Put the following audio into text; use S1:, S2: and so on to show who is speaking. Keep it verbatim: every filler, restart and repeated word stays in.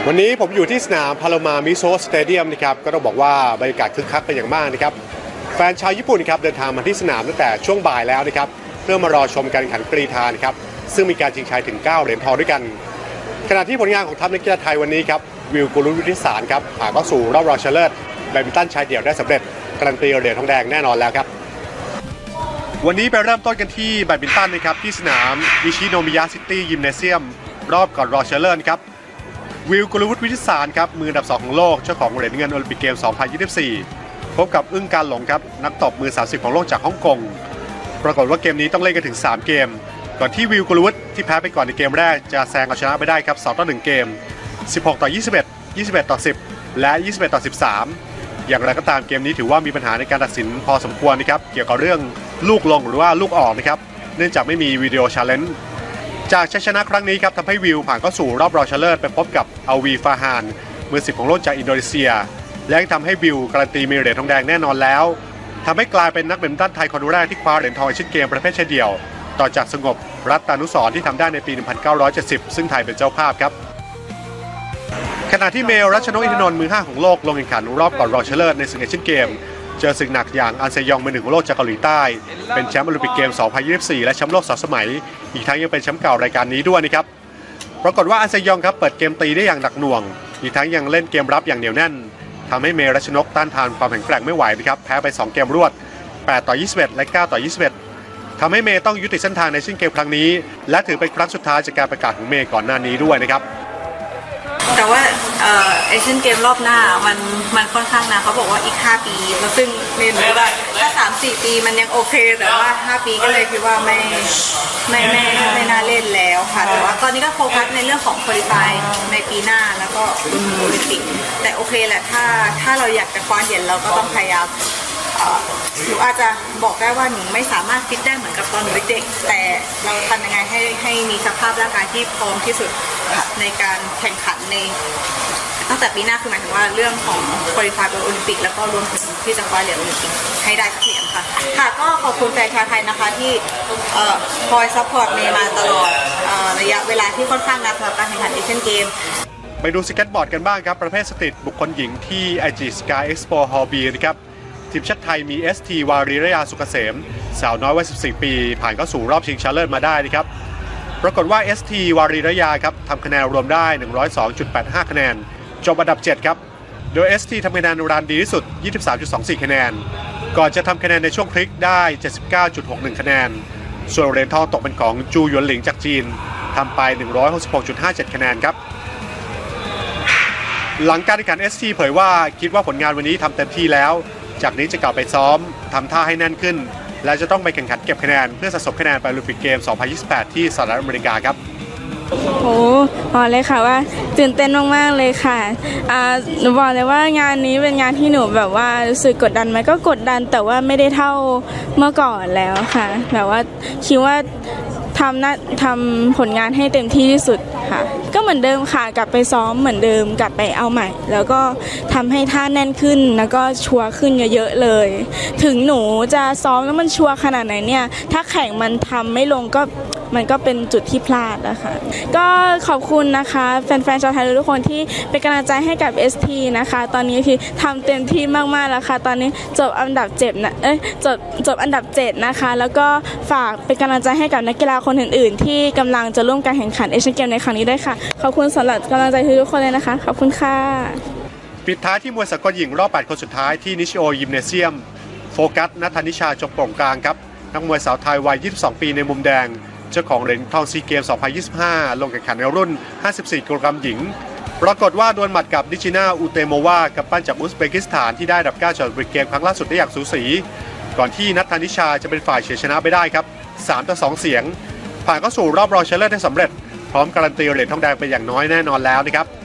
S1: วันนี้ผมอยู่ที่สนามพาโลมามิโซะสเตเดียมนะครับก็ต้องบอกว่าบรรยากาศคึกคักเป็นอย่างมากนะครับแฟนชาวญี่ปุ่นครับเดินทางมาที่สนามตั้งแต่ช่วงบ่ายแล้วนะครับเพื่อมารอชมการแข่งขันกรีฑานะครับซึ่งมีการชิงชัยถึงเก้าเหรียญทองด้วยกันขณะที่ผลงานของทัพนักกีฬาไทยวันนี้ครับวิวกุลวุฒิสารครับผ่านเข้าสู่รอบรองชนะเลิศแบดมินตันชายเดี่ยวได้สำเร็จการันตีเหรียญทองแดงแน่นอนแล้วครับวันนี้ไปเริ่มต้นกันที่แบดมินตันนะครับที่สนามอิชิโนมิยะซิตี้ยิมเนเซียมรอบก่อนรองชนะเลิศครับวิวกุลวุฒิสารครับมืออันดับสองของโลกเจ้าของเหรียญเงินโอลิมปิกเกม สองพันยี่สิบสี่ พบกับอึ้งการหลงครับนักตบมือสามสิบของโลกจากฮ่องกงปรากฏว่าเกมนี้ต้องเล่นกันถึงสามเกมก่อนที่วิวกุลวุฒิที่แพ้ไปก่อนในเกมแรกจะแซงเอาชนะไปได้ครับสองต่อหนึ่งเกมสิบหกต่อยี่สิบเอ็ด ยี่สิบเอ็ดต่อสิบและยี่สิบเอ็ดต่อสิบสามอย่างไรก็ตามเกมนี้ถือว่ามีปัญหาในการตัดสินพอสมควรนะครับเกี่ยวกับเรื่องลูกลงหรือว่าลูกออกนะครับเนื่องจากไม่มีวิดีโอชาเลนจ์จากชัยชนะครั้งนี้ครับทำให้วิวผ่านเข้าสู่รอบรองชนะเลิศไปพบกับอาวีฟาฮานมือสิบของโลกจากอินโดนีเซียและทำให้วิวการันตีมีเหรียญทองแดงแน่นอนแล้วทำให้กลายเป็นนักแบดมินตันไทยคนแรกที่คว้าเหรียญทองเอเชียนเกมประเภทชายเดี่ยวต่อจากสงบรัตนุสรณ์ที่ทำได้ในปี หนึ่งพันเก้าร้อยเจ็ดสิบ ซึ่งไทยเป็นเจ้าภาพครับขณะที่เมลรัชนกอินทนนท์มือห้าของโลกลงแข่งขันรอบก่อนรองชนะเลิศในศึกเอเชียนเกมเจอศึกหนักอย่างอันเซยองมือหนึ่งของโลกจากเกาหลีใต้เป็นแชมป์โอลิมปิกเกม สองพันยี่สิบสี่ และแชมป์โลกสองสมัยอีกทั้งยังเป็นแชมป์เก่ารายการนี้ด้วยนะครับปรากฏว่าอันเซยองครับเปิดเกมตีได้อย่างหนักหน่วงอีกทั้งยังเล่นเกมรับอย่างเหนียวแน่นทำให้เมรัชนกต้านทานความแข็งแกร่งไม่ไหวนะครับแพ้ไปสองเกมรวดแปดต่อยี่สิบเอ็ดและเก้าต่อยี่สิบเอ็ดทำให้เมย์ต้องยุติเส้นทางในเช่นเกมครั้งนี้และถือเป็นครั้งสุดท้ายจากการประกาศของเมย์ก่อนหน้านี้ด้วยนะครับ
S2: แต่ว่าเอ่อเอเชียนเกมรอบหน้ามันมันค่อนข้างนะเขาบอกว่าอีกห้าปีแล้วซึ่งเมย์รู้ว่าถ้า สามสี่ ปีมันยังโอเคแต่ว่าห้าปีก็เลยคิดว่าไม่ไม่ไม่ไม่น่าเล่นแล้วค่ะแต่ว่าตอนนี้ก็โฟกัสในเรื่องของควอลิฟายในปีหน้าแล้วก็โอลิมปิกแต่โอเคแหละถ้าถ้าเราอยากจะคว้าเหรียญเราก็ต้องพยายามหนูอาจจะบอกได้ว่าหนูไม่สามารถฟิตได้เหมือนกับตอนหนูเด็กแต่เราทำยังไงให้ให้มีสภาพร่างกายที่พร้อมที่สุดในการแข่งขันในตั้งแต่ปีหน้าคือหมายถึงว่าเรื่องของควอลิฟายเป็นโอลิมปิกแล้วก็รวมถึงที่จะคว้าเหรียญโอลิมปิกให้ได้สักเหรียญค่ะค่ะก็ขอบคุณแฟนชาวไทยนะคะที่คอยซัพพอร์ตเมย์มาตลอดระยะเวลาที่ค่อนข้างนานสำหรับการแข่งขันเอเชียนเกม
S1: ไปดูสเก็ตบอร์ดกันบ้างครับประเภทสตรีทบุคคลหญิงที่ ไอ จี Sky Expo Hall B นะครับทีมชาติไทยมี เอส ที วารีระยาสุกเกษมสาวน้อยวัยสิบสี่ปีผ่านเข้าสู่รอบชิงชนะเลิศมาได้นะครับปรากฏว่า เอส ที วารีระยาครับทำคะแนนรวมได้ หนึ่งร้อยสองจุดแปดห้า คะแนนจบอันดับเจ็ดครับโดย เอส ที ทำคะแนนรันดีที่สุด ยี่สิบสามจุดสองสี่ คะแนนก่อนจะทำคะแนนในช่วงพลิกได้ เจ็ดสิบเก้าจุดหกหนึ่ง คะแนนส่วนเหรียญทองตกเป็นของจูหยวนหลิงจากจีนทำไป หนึ่งร้อยหกสิบหกจุดห้าเจ็ด คะแนนครับหลังการแข่งขัน เอส ที เผยว่าคิดว่าผลงานวันนี้ทำเต็มที่แล้วจากนี้จะกลับไปซ้อมทำท่าให้แน่นขึ้นและจะต้องไปแข่งขันเก็บคะแนนเพื่อสะสมคะแนนไปโอลิมปิกเกม สองพันยี่สิบแปด ที่สหรัฐอเมริกาครับ
S3: โอ้บอกเลยค่ะว่าตื่นเต้นมากๆเลยค่ะอ่าหนูบอกเลยว่างานนี้เป็นงานที่หนูแบบว่ารู้สึกกดดันไหมก็กดดันแต่ว่าไม่ได้เท่าเมื่อก่อนแล้วค่ะแบบว่าคิดว่าทำนะทำผลงานให้เต็มที่ที่สุดค่ะก็เหมือนเดิมค่ะกลับไปซ้อมเหมือนเดิมกลับไปเอาใหม่แล้วก็ทำให้ท่าแน่นขึ้นแล้วก็ชัวร์ขึ้นเยอะๆเลยถึงหนูจะซ้อมแล้วมันชัวร์ขนาดไหนเนี่ยถ้าแข่งมันทำไม่ลงก็มันก็เป็นจุดที่พลาดนะคะก็ขอบคุณนะคะแฟนๆชาวไทยทุกคนที่เป็นกำลังใจให้กับ เอส ที นะคะตอนนี้ที่ทำเต็มที่มากๆแล้วค่ะตอนนี้จบอันดับเจ็ดนะเอ้ยจบจบอันดับเจ็ดนะคะแล้วก็ฝากเป็นกำลังใจให้กับนักกีฬาคนอื่นๆที่กำลังจะร่วมการแข่งขันเอเชียนเกมในครั้งนี้ด้วยค่ะขอบคุณสำหรับกำลังใจทุกคนเลยนะคะขอบคุณค่ะ
S1: ปิดท้ายที่มวยสากลหญิงรอบแปดคนสุดท้ายที่นิชิโอยิมเนเซียมโฟกัสนัทธนิชาจบโปร่งกลางครับนักมวยสาวไทยวัยยี่สิบสองปีในมุมแดงเจ้าของเหรียญทองซีเกม สองพันยี่สิบห้า ลงแข่งขันในรุ่นห้าสิบสี่กิโลกรัมหญิงปรากฏว่าดวลหมัดกับดิชิน่าอูเตโมวากับปั้นจากอุซเบกิสถานที่ได้อันดับเก้าจากโอลิมปิกเกมครั้งล่าสุดได้อย่างสูสีก่อนที่นัทธนิชาจะเป็นฝ่ายเฉือนชนะไปได้ครับสามต่อสองเสียงผ่านเข้าสู่รอบรองชนะเลิศได้สำเร็จพร้อมการันตีเหรียญทองแดงเป็นอย่างน้อยแน่นอนแล้วนะครับ